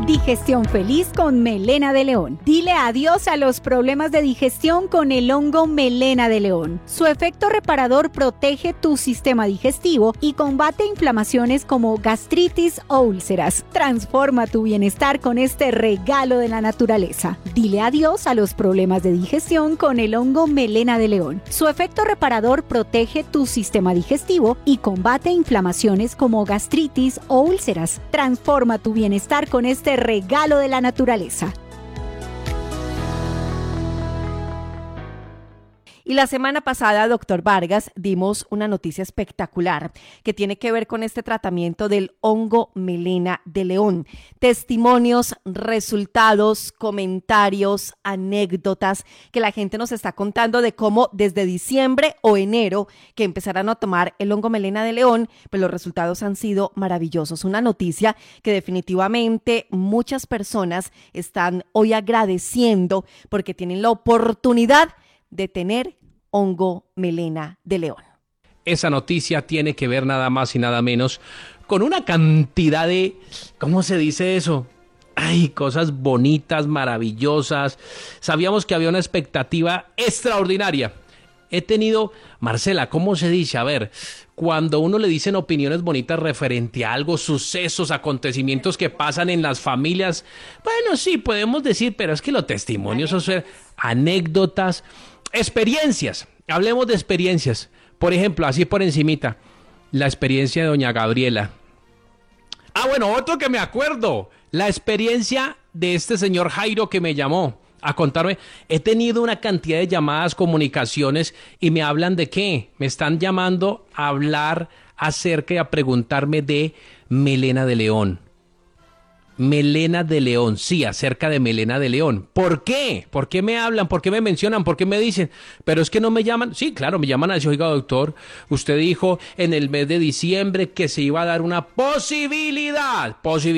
Digestión feliz con melena de león. Dile adiós a los problemas de digestión con el hongo melena de león. Su efecto reparador protege tu sistema digestivo y combate inflamaciones como gastritis o úlceras. Transforma tu bienestar con este regalo de la naturaleza. Dile adiós a los problemas de digestión con el hongo melena de león. Su efecto reparador protege tu sistema digestivo y combate inflamaciones como gastritis o úlceras. Transforma tu bienestar con este regalo de la naturaleza. Y la semana pasada, doctor Vargas, dimos una noticia espectacular que tiene que ver con este tratamiento del hongo melena de león. Testimonios, resultados, comentarios, anécdotas que la gente nos está contando de cómo desde diciembre o enero que empezaron a tomar el hongo melena de león, pues los resultados han sido maravillosos. Una noticia que definitivamente muchas personas están hoy agradeciendo porque tienen la oportunidad de tener hongo melena de león. Esa noticia tiene que ver nada más y nada menos con una cantidad de, ¿cómo se dice eso? Ay, cosas bonitas, maravillosas. Sabíamos que había una expectativa extraordinaria. He tenido, Marcela, ¿cómo se dice? A ver, cuando uno le dicen opiniones bonitas referente a algo, sucesos, acontecimientos que pasan en las familias, bueno, sí, podemos decir, pero es que los testimonios, o sea, anécdotas, experiencias. Hablemos de experiencias. Por ejemplo, así por encimita, la experiencia de doña Gabriela. Ah, bueno, otro que me acuerdo, la experiencia de este señor Jairo que me llamó a contarme. He tenido una cantidad de llamadas, comunicaciones, y me hablan de qué. Me están llamando a hablar acerca y a preguntarme de melena de león. Melena de león, sí, acerca de melena de león. ¿Por qué? ¿Por qué me hablan? ¿Por qué me mencionan? ¿Por qué me dicen? Pero es que no me llaman. Sí, claro, me llaman a decir, oiga, doctor, usted dijo en el mes de diciembre que se iba a dar una posibilidad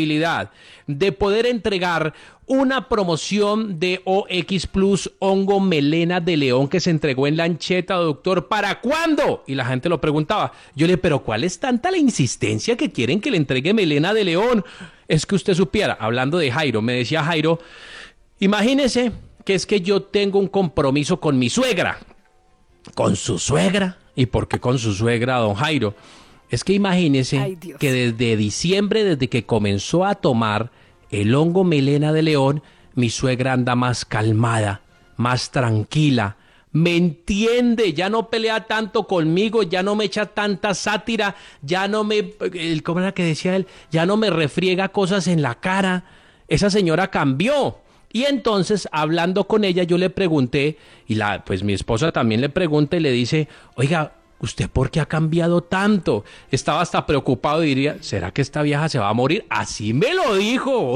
de poder entregar una promoción de OX Plus hongo melena de león que se entregó en Lancheta, doctor. ¿Para cuándo? Y la gente lo preguntaba. Yo le dije, pero ¿cuál es tanta la insistencia que quieren que le entregue melena de león? Es que usted supiera, hablando de Jairo, me decía Jairo, imagínese que es que yo tengo un compromiso con mi suegra. ¿Con su suegra? ¿Y por qué con su suegra, don Jairo? Es que imagínese que desde diciembre, desde que comenzó a tomar el hongo melena de león, mi suegra anda más calmada, más tranquila, me entiende, ya no pelea tanto conmigo, ya no me echa tanta sátira, ya no me, ¿cómo era que decía él? Ya no me refriega cosas en la cara. Esa señora cambió. Y entonces, hablando con ella, yo le pregunté, y pues mi esposa también le pregunta y le dice, oiga, ¿usted por qué ha cambiado tanto? Estaba hasta preocupado y diría, ¿será que esta vieja se va a morir? Así me lo dijo.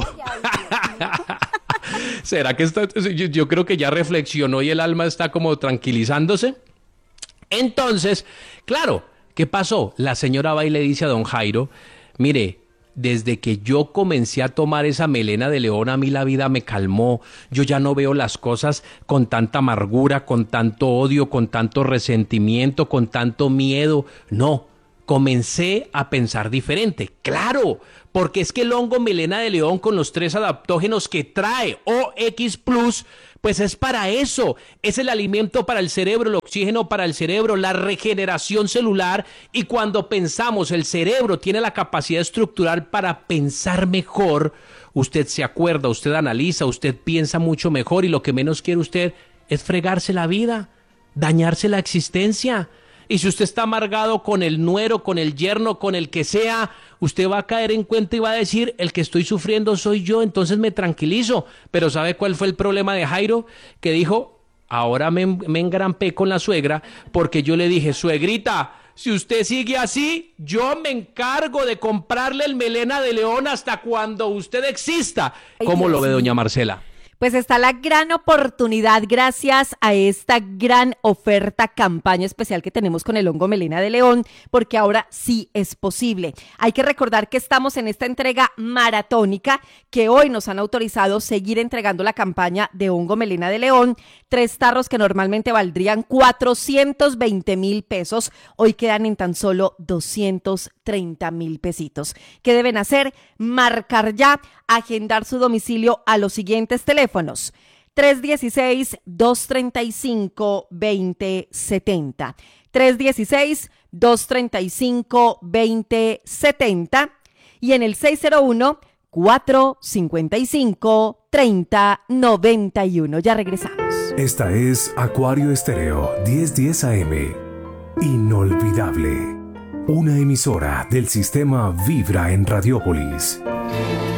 ¿Será que yo creo que ya reflexionó y el alma está como tranquilizándose? Entonces, claro, ¿qué pasó? La señora va y le dice a don Jairo, mire, desde que yo comencé a tomar esa melena de león, a mí la vida me calmó. Yo ya no veo las cosas con tanta amargura, con tanto odio, con tanto resentimiento, con tanto miedo. No, comencé a pensar diferente. ¡Claro! Porque es que el hongo melena de león con los 3 adaptógenos que trae OX Plus, pues es para eso. Es el alimento para el cerebro, el oxígeno para el cerebro, la regeneración celular. Y cuando pensamos, el cerebro tiene la capacidad estructural para pensar mejor. Usted se acuerda, usted analiza, usted piensa mucho mejor y lo que menos quiere usted es fregarse la vida, dañarse la existencia. Y si usted está amargado con el nuero, con el yerno, con el que sea, usted va a caer en cuenta y va a decir, el que estoy sufriendo soy yo, entonces me tranquilizo. Pero ¿sabe cuál fue el problema de Jairo? Que dijo, ahora me engrampé con la suegra porque yo le dije, suegrita, si usted sigue así, yo me encargo de comprarle el melena de león hasta cuando usted exista. ¿Cómo lo ve, doña Marcela? Pues está la gran oportunidad gracias a esta gran oferta, campaña especial que tenemos con el hongo melena de león, porque ahora sí es posible. Hay que recordar que estamos en esta entrega maratónica, que hoy nos han autorizado seguir entregando la campaña de hongo melena de león. 3 tarros que normalmente valdrían 420,000 pesos, hoy quedan en tan solo 230,000 pesitos. ¿Qué deben hacer? Marcar ya, agendar su domicilio a los siguientes teléfonos: 316-235-2070, 316-235-2070 y en el 601-455-3091. Ya regresamos. Esta es Acuario Estéreo 1010 AM. Inolvidable. Una emisora del sistema Vibra en Radiópolis.